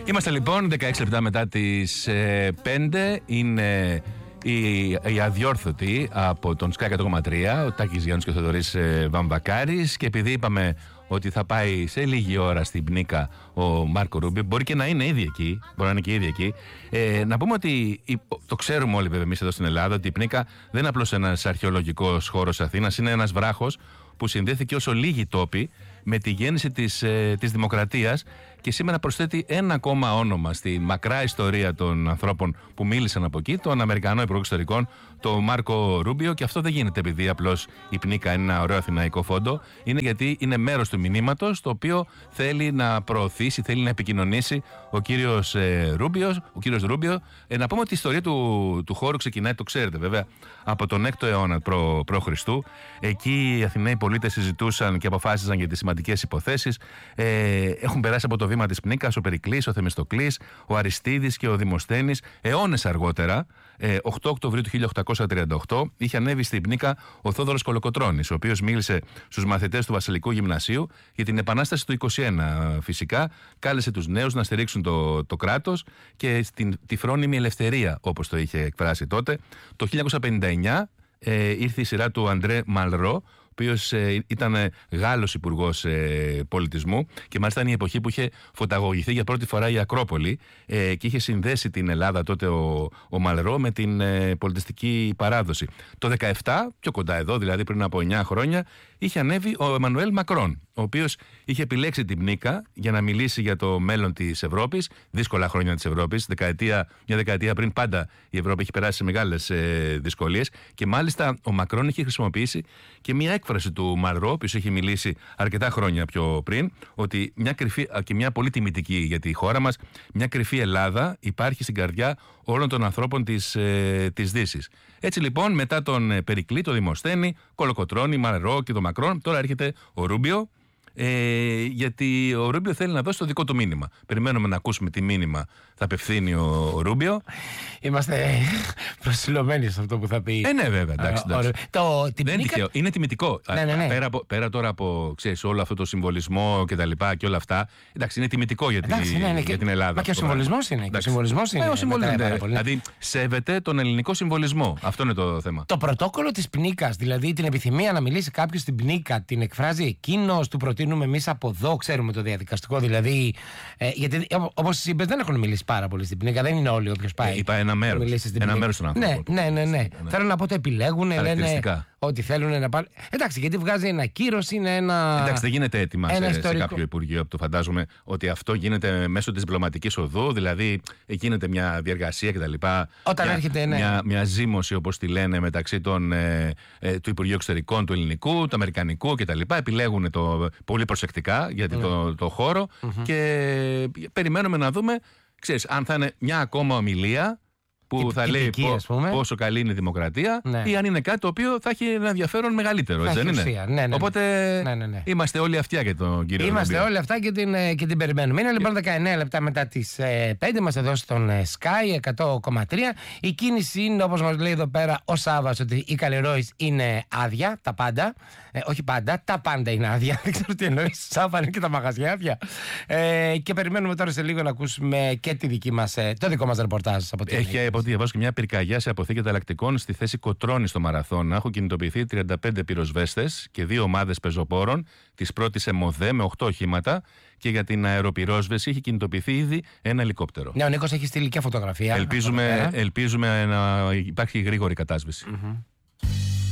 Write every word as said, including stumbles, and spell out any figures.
Είμαστε λοιπόν δεκαέξι λεπτά μετά τις ε, πέντε. Είναι η, η αδιόρθωτη από τον Sky εκατό κόμμα τρία, ο Τάκης Γιάννης και ο Θοδωρής ε, Βαμβακάρης. Και επειδή είπαμε ότι θα πάει σε λίγη ώρα στην Πνίκα ο Μάρκο Ρούμπιο, μπορεί και να είναι ήδη εκεί, μπορεί να είναι και ήδη εκεί. Ε, να πούμε ότι το ξέρουμε όλοι βέβαια εμείς εδώ στην Ελλάδα, ότι η Πνίκα δεν είναι απλώς ένας αρχαιολογικός χώρος Αθήνας, είναι ένας βράχος που συνδέθηκε όσο λίγοι τόποι με τη γέννηση της, ε, της δημοκρατίας, και σήμερα προσθέτει ένα ακόμα όνομα στη μακρά ιστορία των ανθρώπων που μίλησαν από εκεί, τον Αμερικανό Υπουργό Εξωτερικών, τον Μάρκο Ρούμπιο. Και αυτό δεν γίνεται επειδή απλώς η Πνίκα είναι ένα ωραίο αθηναϊκό φόντο, είναι γιατί είναι μέρος του μηνύματος το οποίο θέλει να προωθήσει, θέλει να επικοινωνήσει ο κύριος ε, Ρούμπιος, ο κύριος Ρούμπιο. Ε, να πούμε ότι η ιστορία του, του χώρου ξεκινάει, το ξέρετε βέβαια, από τον έκτο αιώνα προ, προ Χριστού. Εκεί οι Αθηναίοι πολίτες συζητούσαν και αποφάσιζαν για τις σημαντικές υποθέσεις. Ε, έχουν περάσει από το βήμα της Πνίκας ο Περικλής, ο Θεμιστοκλής, ο Αριστίδης και ο Δημοσθένης. Αιώνες αργότερα, ε, οκτώ Οκτωβρίου του χίλια οκτακόσια τριάντα οκτώ, είχε ανέβει στην Πνίκα ο Θόδωρος Κολοκοτρώνης, ο οποίος μίλησε στους μαθητές του Βασιλικού Γυμνασίου για την Επανάσταση του είκοσι ένα. Φυσικά, κάλεσε τους νέους να στηρίξουν το, το κράτος και στην, τη φρόνιμη ελευθερία, όπως το είχε εκφράσει τότε. Το χίλια εννιακόσια πενήντα εννιά ε, ήρθε η σειρά του Αντρέ Μαλρό, ο οποίος ε, ήταν Γάλλος υπουργός ε, πολιτισμού, και μάλιστα είναι η εποχή που είχε φωταγωγηθεί για πρώτη φορά η Ακρόπολη ε, και είχε συνδέσει την Ελλάδα τότε ο, ο Μαλρό με την ε, πολιτιστική παράδοση. Το δεκαεπτά, πιο κοντά εδώ, δηλαδή πριν από εννιά χρόνια, είχε ανέβει ο Εμμανουέλ Μακρόν, ο οποίος είχε επιλέξει την Πνίκα για να μιλήσει για το μέλλον της Ευρώπης, δύσκολα χρόνια της Ευρώπης, δεκαετία, μια δεκαετία πριν πάντα η Ευρώπη έχει περάσει σε μεγάλες ε, δυσκολίες, και μάλιστα ο Μακρόν είχε χρησιμοποιήσει και μια έκφραση του Μαλρό, ο οποίος είχε μιλήσει αρκετά χρόνια πιο πριν, ότι μια κρυφή και μια πολύ τιμητική για τη χώρα μας, μια κρυφή Ελλάδα υπάρχει στην καρδιά όλων των ανθρώπων της, ε, της Δύσης. Έτσι λοιπόν, μετά τον Περικλή, τον Δημοσθένη, Κολοκοτρώνη, Μαλρό και τον Μακρόν, τώρα έρχεται ο Ρούμπιο. Ε, γιατί ο Ρούμπιο θέλει να δώσει το δικό του μήνυμα. Περιμένουμε να ακούσουμε τι μήνυμα θα απευθύνει ο, ο Ρούμπιο. Είμαστε προσιλωμένοι σε αυτό που θα πει. Ε, ναι, βέβαια. Εντάξει, εντάξει. Το, την δεν πνίκα... είναι, είναι τιμητικό. Ναι, ναι, ναι. Πέρα, από, πέρα τώρα από, ξέρεις, όλο αυτό το συμβολισμό και τα λοιπά και όλα αυτά. Εντάξει, είναι τιμητικό για, εντάξει, τη, ναι, ναι, για την Ελλάδα. Μα και ο συμβολισμός είναι. Και ο συμβολισμός είναι. Ε, ο συμβολισμός, ναι, δηλαδή σέβεται τον ελληνικό συμβολισμό. Αυτό είναι το θέμα. Το πρωτόκολλο της Πνίκας, δηλαδή την επιθυμία να μιλήσει κάποιος στην Πνίκα, την εκφράζει εκείνος, του προτείνουμε εμείς από εδώ, ξέρουμε το διαδικαστικό δηλαδή. Ε, γιατί όπως είπες, δεν έχουν μιλήσει πάρα πολύ στην Πνίκα, δεν είναι όλοι όποιος πάει. Ε, είπα ένα μέρος. Ένα μέρος των ανθρώπων. Ναι, ναι, ναι. ναι. ναι. Θέλω να πω ότι επιλέγουν, λένε ότι θέλουν να πάρουν. Εντάξει, γιατί βγάζει ένα κύρος, είναι ένα. Εντάξει, δεν γίνεται έτοιμα σε, σε κάποιο υπουργείο που το φαντάζομαι ότι αυτό γίνεται μέσω της διπλωματικής οδού, δηλαδή γίνεται μια διεργασία κτλ. Όταν μια, έρχεται, ναι. Μια, μια ζήμωση, όπως τη λένε, μεταξύ των, ε, ε, του Υπουργείου Εξωτερικών, του ελληνικού, του αμερικανικού κτλ. Επιλέγουν το πολύ προσεκτικά για mm. το, το χώρο mm-hmm. και περιμένουμε να δούμε, ξέρεις, αν θα είναι μια ακόμα ομιλία που η, θα λέει πό, πόσο καλή είναι η δημοκρατία, ναι. ή αν είναι κάτι το οποίο θα έχει ένα ενδιαφέρον μεγαλύτερο. Έτσι, δεν είναι. Ουσία. Ναι, ναι, Οπότε ναι, ναι, ναι. είμαστε όλοι αυτιά για τον κύριο Είμαστε Ρούμπιο. όλοι αυτά και την, και την περιμένουμε. Είναι λοιπόν δεκαεννιά λεπτά μετά τις ε, πέντε. Είμαστε εδώ στον Sky εκατό κόμμα τρία. Η κίνηση είναι, όπως μας λέει εδώ πέρα ο Σάββας, ότι η Καλλιρόης είναι άδεια, τα πάντα. Ε, όχι πάντα, τα πάντα είναι άδεια. Δεν ξέρω τι εννοείς, Σάββα, είναι και τα μαγαζιά άδεια. Ε, και περιμένουμε τώρα σε λίγο να ακούσουμε και τη δική μας, το δικό μας ρεπορτάζ από την Έχει από ό,τι διαβάζω και μια πυρκαγιά σε αποθήκη ανταλλακτικών στη θέση Κοτρώνη στο Μαραθώνα. Έχουν κινητοποιηθεί τριάντα πέντε πυροσβέστες και δύο ομάδες πεζοπόρων της πρώτης ΕΜΟΔΕ με οκτώ οχήματα, και για την αεροπυρόσβεση έχει κινητοποιηθεί ήδη ένα ελικόπτερο. Ναι, ο Νίκος έχει στείλει και φωτογραφία. Ελπίζουμε, ελπίζουμε να υπάρχει γρήγορη κατάσβεση. Mm-hmm.